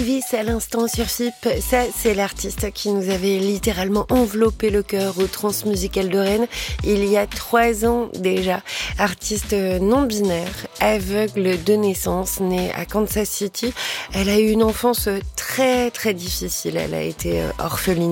Vis à l'instant sur FIP, ça c'est l'artiste qui nous avait littéralement enveloppé le cœur au Transmusical de Rennes il y a 3 ans déjà. Artiste non-binaire, aveugle de naissance, née à Kansas City. Elle a eu une enfance très très difficile, elle a été orpheline.